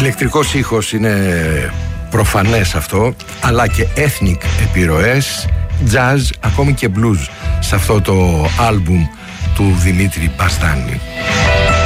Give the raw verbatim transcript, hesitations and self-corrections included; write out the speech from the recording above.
Ηλεκτρικός ήχος είναι προφανές αυτό, αλλά και ethnic επιρροές, jazz, ακόμη και blues σε αυτό το άλμπουμ του Δημήτρη Μπαστάνη.